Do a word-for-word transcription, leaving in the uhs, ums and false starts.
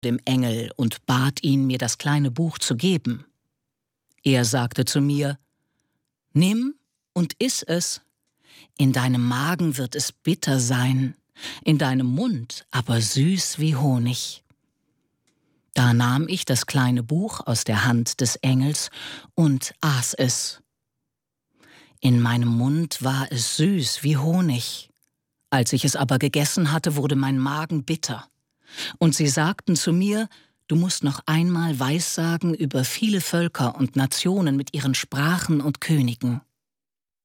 dem Engel und bat ihn, mir das kleine Buch zu geben. Er sagte zu mir: »Nimm und iss es. In deinem Magen wird es bitter sein, in deinem Mund aber süß wie Honig.« Da nahm ich das kleine Buch aus der Hand des Engels und aß es. In meinem Mund war es süß wie Honig. Als ich es aber gegessen hatte, wurde mein Magen bitter. Und sie sagten zu mir: »Du musst noch einmal Weissagen über viele Völker und Nationen mit ihren Sprachen und Königen.«